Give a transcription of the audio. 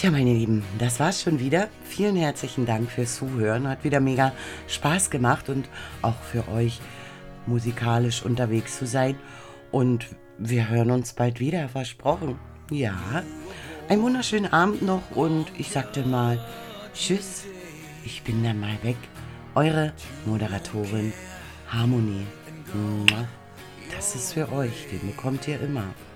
Tja, meine Lieben, das war's schon wieder. Vielen herzlichen Dank fürs Zuhören. Hat wieder mega Spaß gemacht und auch für euch musikalisch unterwegs zu sein. Und wir hören uns bald wieder, versprochen. Ja, einen wunderschönen Abend noch und ich sag dann mal Tschüss, ich bin dann mal weg. Eure Moderatorin Harmonie. Das ist für euch, den bekommt ihr immer.